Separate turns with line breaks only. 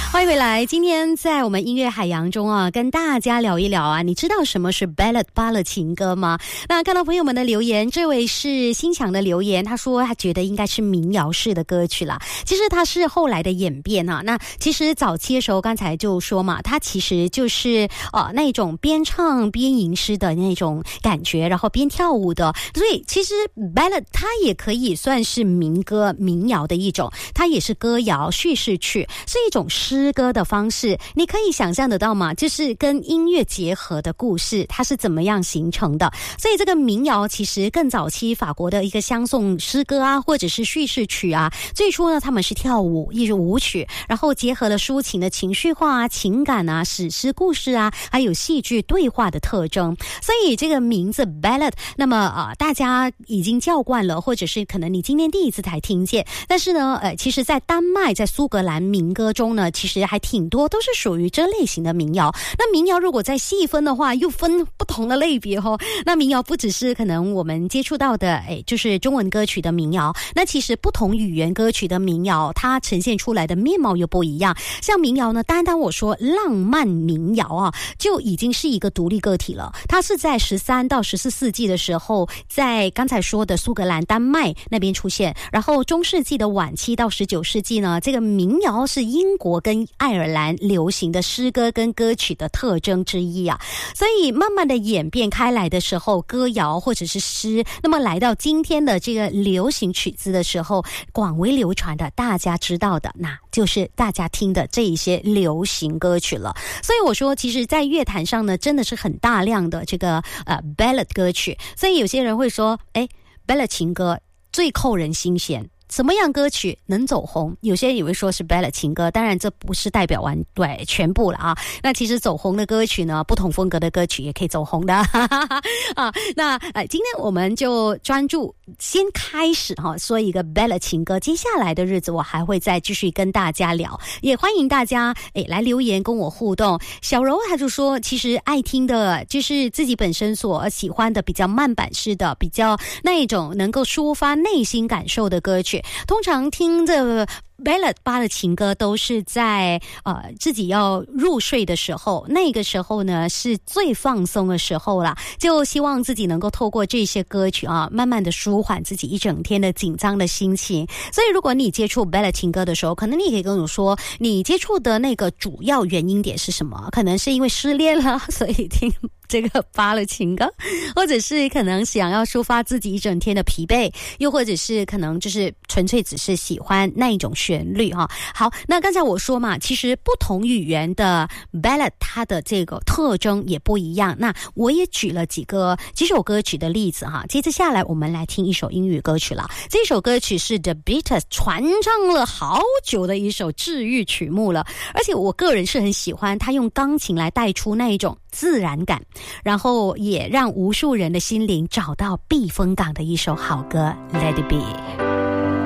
欢迎回来。今天在我们音乐海洋中啊，跟大家聊一聊啊，你知道什么是 ballad 芭乐情歌吗？那看到朋友们的留言，这位是心强的留言，他说他觉得应该是民谣式的歌曲啦。其实它是后来的演变啊。那其实早期的时候，刚才就说嘛，它其实就是那种边唱边吟诗的那种感觉，然后边跳舞的。所以其实 ballad 它也可以算是民歌、民谣的一种，它也是歌谣、叙事曲，是一种诗歌的方式。你可以想象得到吗？就是跟音乐结合的故事，它是怎么样形成的。所以这个民谣其实更早期法国的一个相送诗歌啊，或者是叙事曲啊，最初呢他们是跳舞，一种舞曲，然后结合了抒情的情绪化啊、情感啊、史诗故事啊，还有戏剧对话的特征。所以这个名字 ballad， 那么大家已经叫惯了，或者是可能你今天第一次才听见，但是呢其实在丹麦、在苏格兰民歌中呢，其实还挺多都是属于这类型的民谣。那民谣如果再细分的话，又分不同的类别哦。那民谣不只是可能我们接触到的就是中文歌曲的民谣，那其实不同语言歌曲的民谣，它呈现出来的面貌又不一样。像民谣呢，单单我说浪漫民谣啊，就已经是一个独立个体了。它是在13到14世纪的时候，在刚才说的苏格兰、丹麦那边出现，然后中世纪的晚期到19世纪呢，这个民谣是英国跟爱尔兰流行的诗歌跟歌曲的特征之一啊。所以慢慢的演变开来的时候，歌谣或者是诗，那么来到今天的这个流行曲子的时候，广为流传的，大家知道的，那就是大家听的这一些流行歌曲了。所以我说其实在乐坛上呢，真的是很大量的这个ballad 歌曲。所以有些人会说ballad 情歌最扣人心弦，什么样歌曲能走红？有些人以为说是 ballad 情歌，当然这不是代表完对全部了啊。那其实走红的歌曲呢，不同风格的歌曲也可以走红的啊。那今天我们就专注先开始说一个 ballad 情歌，接下来的日子我还会再继续跟大家聊，也欢迎大家来留言跟我互动。小柔他就说，其实爱听的就是自己本身所喜欢的比较慢板式的，比较那一种能够抒发内心感受的歌曲。通常听着ballad 芭的情歌都是在自己要入睡的时候，那个时候呢是最放松的时候啦，就希望自己能够透过这些歌曲啊，慢慢的舒缓自己一整天的紧张的心情。所以如果你接触 ballad 情歌的时候，可能你可以跟我说你接触的那个主要原因点是什么，可能是因为失恋了所以听这个芭乐情歌，或者是可能想要抒发自己一整天的疲惫，又或者是可能就是纯粹只是喜欢那一种旋律啊。好，那刚才我说嘛，其实不同语言的 ballad 它的这个特征也不一样。那我也举了几首歌曲的例子哈。接着下来我们来听一首英语歌曲了。这首歌曲是 The Beatles 传唱了好久的一首治愈曲目了，而且我个人是很喜欢他用钢琴来带出那一种自然感，然后也让无数人的心灵找到避风港的一首好歌 Let It Be。